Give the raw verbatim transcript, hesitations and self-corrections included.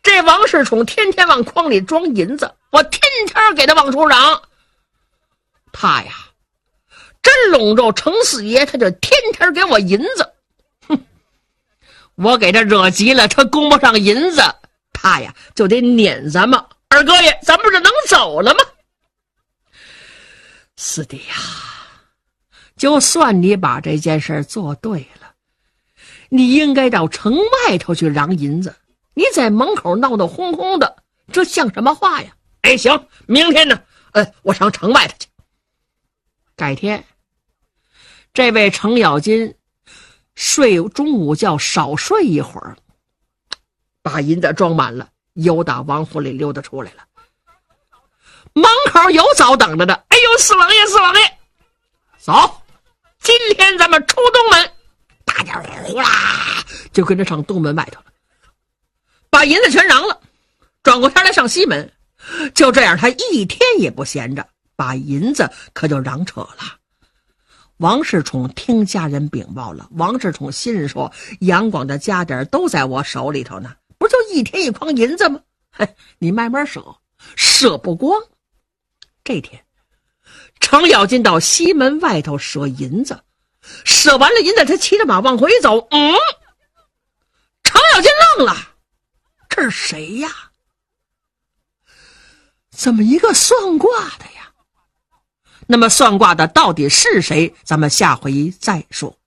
这王世充天天往筐里装银子，我天天给他往出嚷。他呀，真笼着程四爷，他就天天给我银子。哼，我给他惹急了，他供不上银子，他呀就得撵咱们。二哥爷，咱们这能走了吗？四弟呀，就算你把这件事做对了，你应该到城外头去嚷银子，你在门口闹闹哄哄的，这像什么话呀？哎，行，明天呢，呃，我上城外头去。改天，这位程咬金睡中午觉少睡一会儿，把银子装满了，又打王府里溜达出来了。门口有早等着的，哎呦，四王爷，四王爷，走，今天咱们出东门。大家呼啦就跟着上东门外头了，把银子全嚷了，转过天来上西门。就这样，他一天也不闲着，把银子可就嚷扯了。王世充听家人禀报了，王世充心里说，杨广的家底都在我手里头呢，不就一天一筐银子吗？嘿，你慢慢舍，舍不光。这天，程咬金到西门外头舍银子，舍完了银子，他骑着马往回走。嗯，程咬金愣了，这是谁呀？怎么一个算卦的呀？那么算卦的到底是谁？咱们下回再说。